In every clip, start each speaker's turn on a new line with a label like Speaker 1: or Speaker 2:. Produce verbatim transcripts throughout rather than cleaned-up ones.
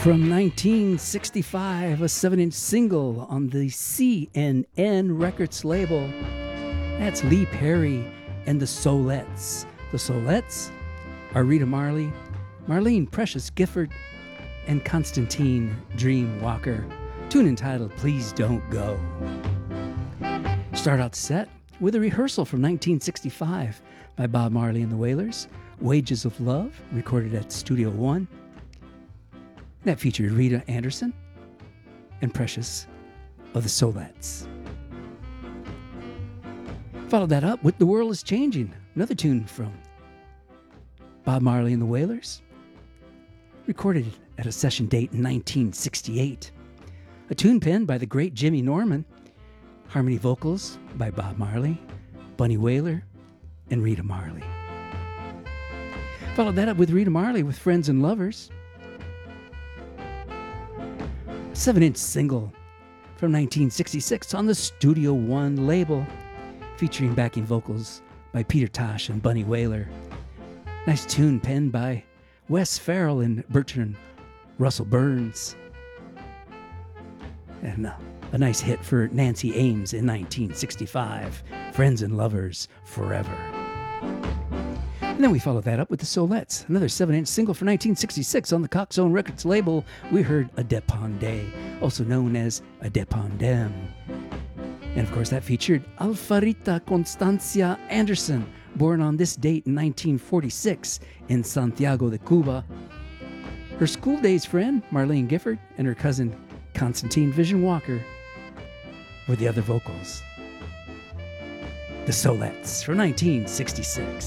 Speaker 1: From nineteen sixty-five, a seven-inch single on the C N N Records label. That's Lee Perry and the Soulettes. The Soulettes are Rita Marley, Marlene Precious Gifford, and Constantine Dream Walker. Tune entitled Please Don't Go. Start out set with a rehearsal from nineteen sixty-five by Bob Marley and the Wailers, Wages of Love, recorded at Studio One. That featured Rita Anderson and Precious of the Soulettes. Followed that up with The World is Changing, another tune from Bob Marley and the Wailers, recorded at a session date in nineteen sixty-eight. A tune penned by the great Jimmy Norman, harmony vocals by Bob Marley, Bunny Wailer, and Rita Marley. Followed that up with Rita Marley with Friends and Lovers, seven-inch single from nineteen sixty-six on the Studio One label, featuring backing vocals by Peter Tosh and Bunny Wailer. Nice tune penned by Wes Farrell and Bertrand Russell Burns. And uh, a nice hit for Nancy Ames in nineteen sixty-five, Friends and Lovers Forever. And then we followed that up with the Soulettes, another seven-inch single for nineteen sixty-six on the Coxzone Records label. We heard A Dépendé, also known as A Dépendem. And of course that featured Alfarita Constancia Anderson, born on this date in nineteen forty-six in Santiago de Cuba. Her school days friend, Marlene Gifford, and her cousin, Constantine Vision Walker, were the other vocals. The Soulettes from nineteen sixty-six.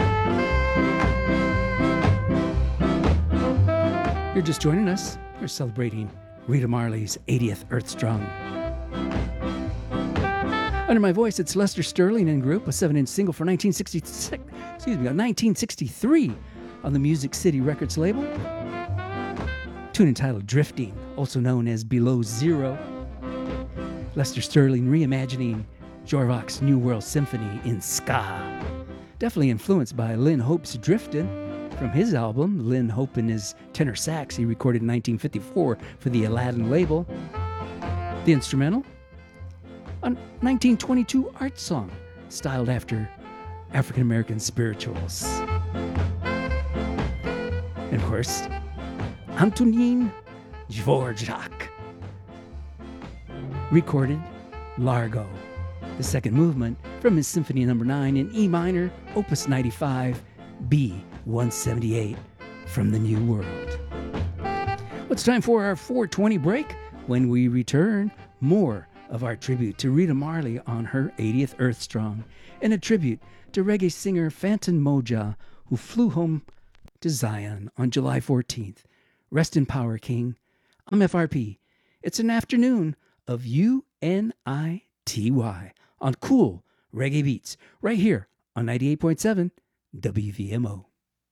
Speaker 1: You're just joining us. We're celebrating Rita Marley's eightieth Earthstrong. Under my voice, it's Lester Sterling and Group, a seven-inch single for nineteen sixty-six, excuse me, nineteen sixty-three on the Music City Records label. Tune entitled Drifting, also known as Below Zero. Lester Sterling reimagining Jorvak's New World Symphony in ska. Definitely influenced by Lynn Hope's Driftin' from his album, Lynn Hope and His Tenor Sax, he recorded in nineteen fifty-four for the Aladdin label. The instrumental, a nineteen twenty-two art song styled after African-American spirituals. And of course, Antonin Dvorak recorded Largo, the second movement from his Symphony Number nine in E minor, Opus ninety-five, B one seventy-eight from the New World. Well, it's time for our four twenty break. When we return, more of our tribute to Rita Marley on her eightieth Earthstrong, and a tribute to reggae singer Fantan Mojah, who flew home to Zion on July fourteenth. Rest in power, King. I'm F R P. It's an afternoon of U N I T Y on Cool Reggae Beats, right here on ninety-eight point seven W V M O.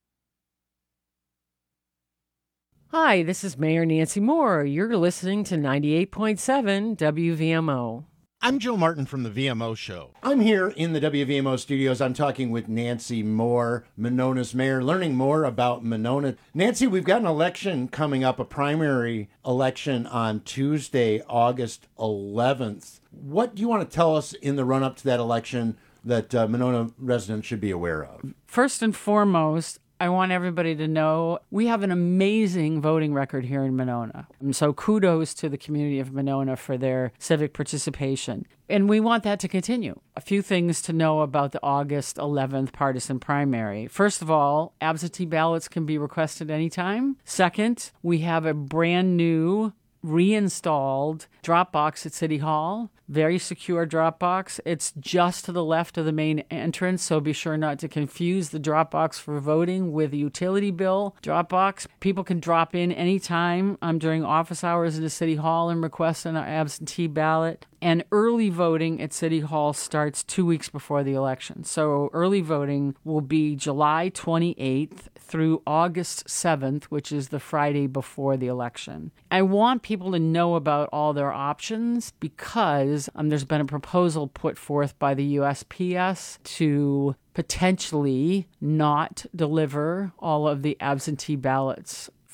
Speaker 2: Hi, this is Mayor Nancy Moore. You're listening to ninety-eight point seven W V M O.
Speaker 3: I'm Joe Martin from the V M O Show. I'm here in the W V M O studios. I'm talking with Nancy Moore, Monona's mayor, learning more about Monona. Nancy, we've got an election coming up, a primary election on Tuesday, August eleventh. What do you want to tell us in the run-up to that election that uh, Monona residents should be aware of?
Speaker 2: First and foremost, I want everybody to know we have an amazing voting record here in Monona. And so kudos to the community of Monona for their civic participation. And we want that to continue. A few things to know about the August eleventh partisan primary. First of all, absentee ballots can be requested anytime. Second, we have a brand new reinstalled drop box at City Hall. Very secure drop box. It's just to the left of the main entrance, so be sure not to confuse the drop box for voting with the utility bill drop box. People can drop in anytime um, during office hours into City Hall and request an absentee ballot. And early voting at City Hall starts two weeks before the election. So early voting will be July twenty-eighth through August seventh, which is the Friday before the election. I want people to know about all their options because um, there's been a proposal put forth by the U S P S to potentially not deliver all of the absentee ballots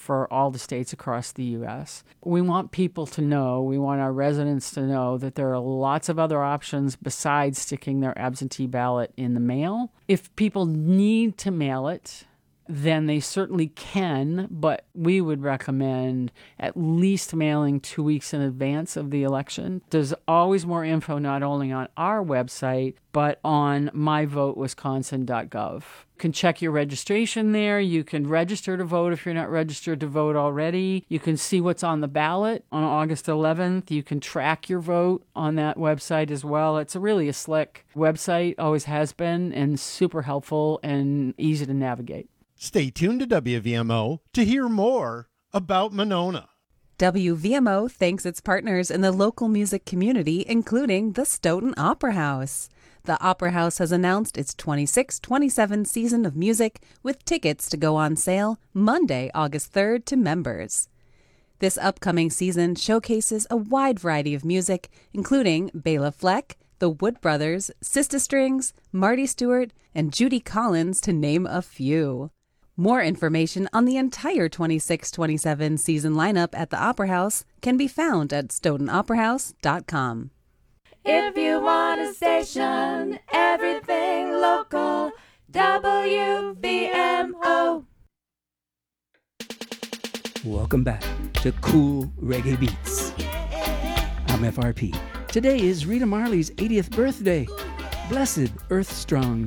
Speaker 2: for all the states across the U S. We want people to know, we want our residents to know that there are lots of other options besides sticking their absentee ballot in the mail. If people need to mail it, then they certainly can, but we would recommend at least mailing two weeks in advance of the election. There's always more info not only on our website, but on my vote wisconsin dot gov. You can check your registration there. You can register to vote if you're not registered to vote already. You can see what's on the ballot on August eleventh. You can track your vote on that website as well. It's a really a slick website, always has been, and super helpful and easy to navigate.
Speaker 3: Stay tuned to W V M O to hear more about Monona.
Speaker 4: W V M O thanks its partners in the local music community, including the Stoughton Opera House. The Opera House has announced its twenty-six twenty-seven season of music with tickets to go on sale Monday, August third to members. This upcoming season showcases a wide variety of music, including Bela Fleck, the Wood Brothers, Sista Strings, Marty Stewart, and Judy Collins, to name a few. More information on the entire twenty-six twenty-seven season lineup at the Opera House can be found at stoughton opera house dot com.
Speaker 5: If you want a station, everything local, W V M O.
Speaker 1: Welcome back to Cool Reggae Beats. I'm F R P. Today is Rita Marley's eightieth birthday. Blessed Earth Strong